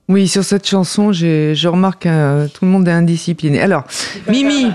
Oui, sur cette chanson, je remarque que tout le monde est indiscipliné. Alors, Mimi,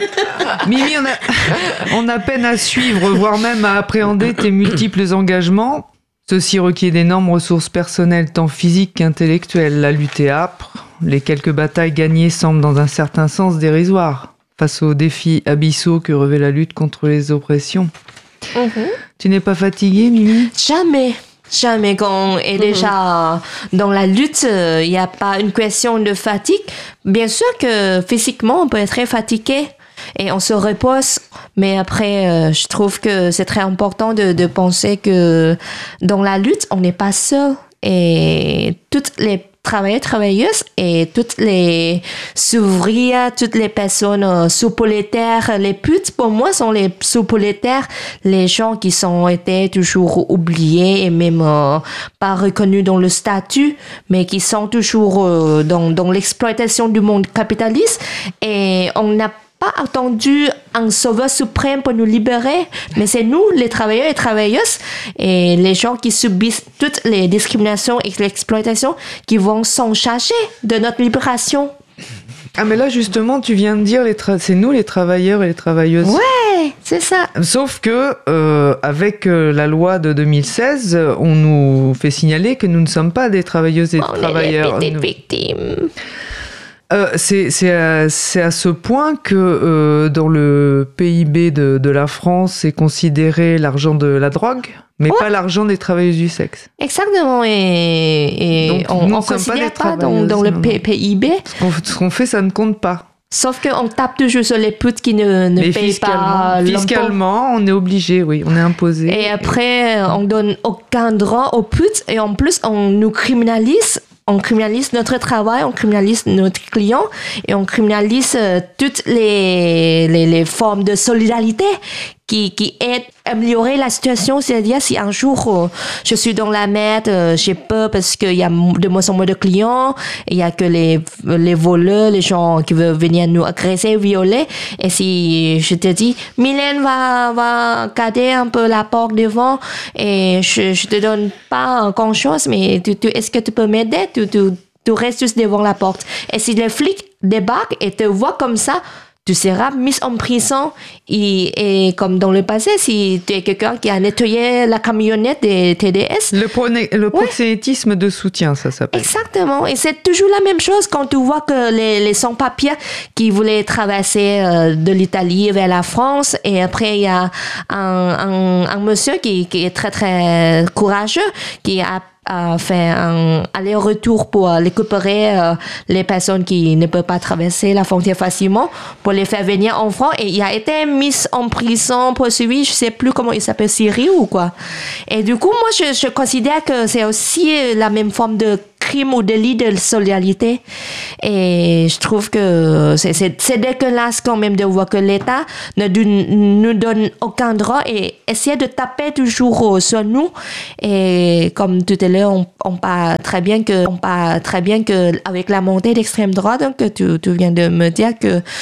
on a peine à suivre, voire même à appréhender tes multiples engagements. Ceci requiert d'énormes ressources personnelles, tant physiques qu'intellectuelles. La lutte est âpre. Les quelques batailles gagnées semblent dans un certain sens dérisoires face aux défis abyssaux que revêt la lutte contre les oppressions. Tu n'es pas fatiguée, Mimi ? Jamais quand on est déjà dans la lutte, il n'y a pas une question de fatigue. Bien sûr que physiquement, on peut être très fatigué et on se repose. Mais après, je trouve que c'est très important de penser que dans la lutte, on n'est pas seul. Et toutes les travailleurs, travailleuses et toutes les ouvrières, toutes les personnes sous-prolétaires, les putes, pour moi, sont les sous-prolétaires, les gens qui sont été toujours oubliés et même pas reconnus dans le statut, mais qui sont toujours dans l'exploitation du monde capitaliste. Et on n'a pas attendu un sauveur suprême pour nous libérer, mais c'est nous, les travailleurs et travailleuses, et les gens qui subissent toutes les discriminations et l'exploitation qui vont s'en charger de notre libération. Ah mais là justement tu viens de dire c'est nous les travailleurs et les travailleuses. Ouais, c'est ça. Sauf que avec la loi de 2016, on nous fait signaler que nous ne sommes pas des travailleuses et des travailleurs. On est des victimes. C'est à ce point que dans le PIB de la France, c'est considéré l'argent de la drogue, mais pas l'argent des travailleuses du sexe. Exactement, et donc, on ne considère pas dans le PIB. Ce qu'on fait, ça ne compte pas. Sauf qu'on tape toujours sur les putes qui ne payent pas l'impôt. Fiscalement, on est obligé, oui, on est imposé. Et après, on donne aucun droit aux putes, et en plus, on nous criminalise. On criminalise notre travail, on criminalise notre client et on criminalise toutes les formes de solidarité qui aident à améliorer la situation. C'est-à-dire, si un jour je suis dans la merde, j'ai peur parce qu'il y a de moins en moins de clients, il y a que les voleurs, les gens qui veulent venir nous agresser, violer. Et si je te dis, Mylène va garder un peu la porte devant et je te donne pas grand chose, mais est-ce que tu peux m'aider? Tu restes juste devant la porte. Et si les flics débarquent et te voient comme ça, tu seras mise en prison. Et comme dans le passé, si tu es quelqu'un qui a nettoyé la camionnette des TDS. Le proxénétisme de soutien, ça s'appelle. Exactement. Et c'est toujours la même chose quand tu vois que les sans-papiers qui voulaient traverser de l'Italie vers la France. Et après, il y a un monsieur qui est très, très courageux, qui a fait un aller-retour pour récupérer les personnes qui ne peuvent pas traverser la frontière facilement pour les faire venir en France, et il a été mis en prison, poursuivi, je sais plus comment il s'appelle, Syrie ou quoi. Et du coup, moi, je considère que c'est aussi la même forme de crime ou délit de solidarité. Et je trouve que c'est dégueulasse quand même de voir que l'État ne nous donne aucun droit et essaie de taper toujours sur nous. Et comme tout à l'heure, on parle très bien que avec la montée d'extrême droite, donc tu viens de me dire que